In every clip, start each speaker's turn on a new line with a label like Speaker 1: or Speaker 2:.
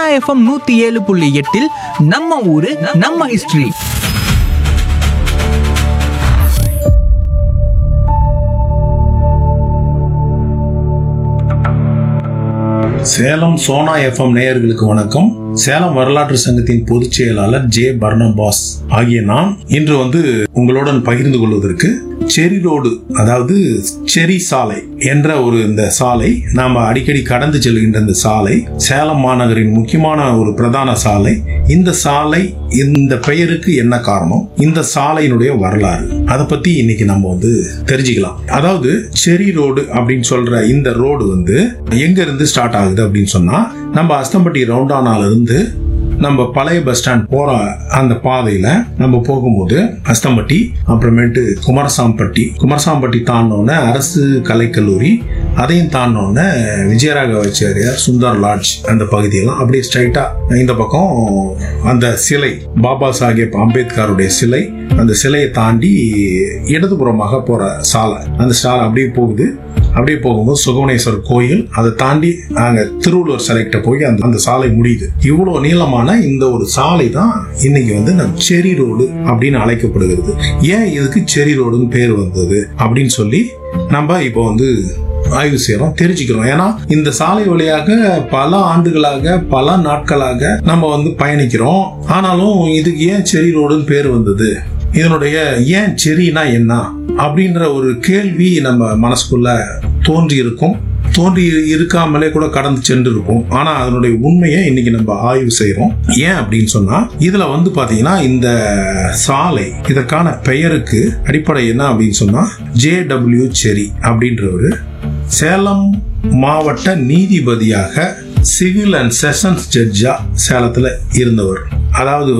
Speaker 1: FM 107.8 நம்ம ஊரு நம்ம ஹிஸ்டரி.
Speaker 2: சேலம் சோனா எஃப்எம் நேயர்களுக்கு வணக்கம். சேலம் வரலாற்று சங்கத்தின் பொதுச் செயலாளர் ஜே பர்னபாஸ் ஆகிய நான் இன்று உங்களுடன் பகிர்ந்து கொள்வதற்கு செரி ரோடு, அதாவது செரி சாலை என்ற இந்த சாலை நாம அடிக்கடி கடந்து செல்கின்ற இந்த சாலை சேலம் மாநகரின் முக்கியமான ஒரு பிரதான சாலை. இந்த சாலை, இந்த பெயருக்கு என்ன காரணம், இந்த சாலையினுடைய வரலாறு, அதை பத்தி இன்னைக்கு நம்ம தெரிஞ்சுக்கலாம். அதாவது செரி ரோடு அப்படின்னு சொல்ற இந்த ரோடு எங்க இருந்து ஸ்டார்ட் ஆகுது அப்படின்னு சொன்னா, நம்ம அஸ்தம்பட்டி ரவுண்டானால இருந்து நம்ம பழைய பஸ் ஸ்டாண்ட் போற அந்த பாதையில நம்ம போகும்போது அஸ்தம்பட்டி, அப்புறமேட்டு குமரசாம்பட்டி தாண்டோன்னு அரசு கலைக்கல்லூரி, அதையும் தாண்டோன்னு விஜயராகவாச்சாரியார் சுந்தர் லாட்ஜ், அந்த பகுதியெல்லாம் அப்படியே ஸ்ட்ரைட்டா இந்த பக்கம் அந்த சிலை, பாபா சாஹேப் அம்பேத்கருடைய சிலை, அந்த சிலையை தாண்டி இடதுபுறமாக போற சாலை, அந்த சாலை அப்படியே போகுது. அப்படியே போகும்போது சுகவனேஸ்வரர் கோயில், அதை தாண்டி நாங்க திருவள்ளுவர் சிலைக்கிட்ட போய் அந்த சாலை முடியுது. இவ்வளவு நீளமான இந்த ஒரு சாலை தான் இன்னைக்கு நம்ம செரி ரோடு அப்படின்னு அழைக்கப்படுகிறது. ஏன் இதுக்கு செரி ரோடுன்னு பேர் வந்தது அப்படின்னு சொல்லி நம்ம இப்போ ஆய்வு செய்யறோம், தெரிஞ்சுக்கிறோம். ஏன்னா இந்த சாலை வழியாக பல ஆண்டுகளாக, பல நாட்களாக நம்ம பயணிக்கிறோம். ஆனாலும் இதுக்கு ஏன் செரி ரோடுன்னு பேர் வந்தது, இதனுடைய ஏன் செரினா என்ன அப்படின்ற ஒரு கேள்வி நம்ம மனசுக்குள்ள தோன்றி இருக்காமலே கூட கடந்து சென்று இருக்கும். ஆனா அதனுடைய உண்மையை இன்னைக்கு நம்ம ஆய்வு செய்யறோம். ஏன் அப்படின்னு சொன்னா, இதுல பாத்தீங்கன்னா இந்த சாலை, இதற்கான பெயருக்கு அடிப்படை என்ன அப்படின்னு சொன்னா, JW செரி அப்படின்றவரு சேலம் மாவட்ட நீதிபதியாக சிவில் அண்ட் செஷன்ஸ் ஜட்ஜா சேலத்துல இருந்தவர். அதாவது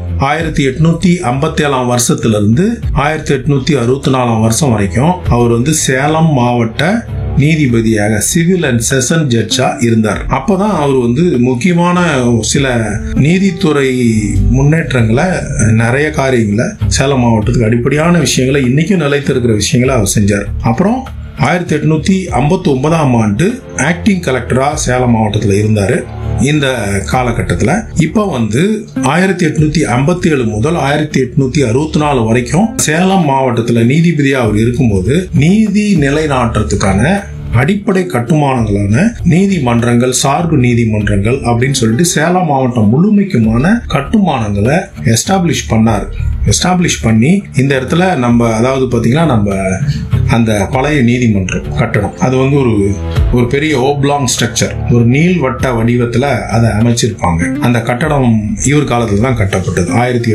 Speaker 2: 1857 வருஷத்திலிருந்து 1864 வருஷம் வரைக்கும் அவர் சேலம் மாவட்ட நீதிபதியாக சிவில் அண்ட் செஷன் ஜட்ஜா இருந்தார். அப்பதான் அவர் முக்கியமான சில நீதித்துறை முன்னேற்றங்களை, நிறைய காரியங்களை, சேலம் மாவட்டத்துக்கு அடிப்படையான விஷயங்களை, இன்னைக்கும் நிலைத்திருக்கிற விஷயங்களை அவர் செஞ்சார். அப்புறம் 1859 ஆண்டு ஆக்டிங் கலெக்டரா சேலம் மாவட்டத்தில் இருந்தாரு. இந்த காலகட்டத்தில் இப்ப 1857 முதல் 1864 வரைக்கும் சேலம் மாவட்டத்தில் நீதிபதியா அவர் இருக்கும்போது நீதி நிலைநாட்டுறதுக்கான அடிப்படை கட்டுமானங்களான நீதிமன்றங்கள், சார்பு நீதிமன்றங்கள் அப்படின்னு சொல்லிட்டு சேலம் மாவட்டம் முழுமைக்குமான கட்டுமானங்களை எஸ்டாப்ளிஷ் பண்ணி இந்த இடத்துல நம்ம, அதாவது பாத்தீங்கன்னா நம்ம அந்த பழைய நீதிமன்றம் கட்டடம், அது ஒரு பெரிய ஓப்லாங் ஸ்ட்ரக்சர், ஒரு நீள்வட்ட வடிவத்துல அதை அமைச்சிருப்பாங்க. அந்த கட்டடம் இவர் காலத்துல தான் கட்டப்பட்டது.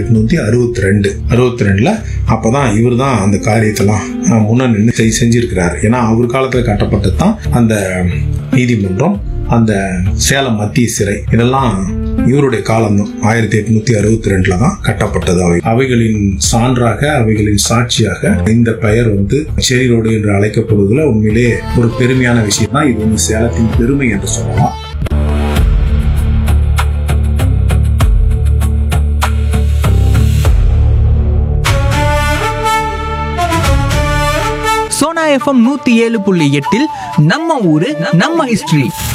Speaker 2: 1862 அப்பதான் இவர் தான் அந்த காரியத்தெல்லாம் முன்ன நின்று செஞ்சிருக்கிறாரு. ஏன்னா அவர் காலத்துல கட்டப்பட்டது தான் அந்த நீதிமன்றம், அந்த சேலம் மத்திய சிறை, இதெல்லாம் இவருடைய காலம் தான். 1862 தான் கட்டப்பட்டது. அவைகளின் சான்றாக, அவைகளின் சாட்சியாக இந்த பெயர் செரி ரோடு என்று அழைக்கப்படுவதில் உண்மையிலே ஒரு பெருமையான விஷயம் தான். இது சேலத்தின் பெருமை என்று சொல்லலாம்.
Speaker 1: சோனா எஃப்எம் 107.8 நம்ம ஊரு நம்ம ஹிஸ்டரி.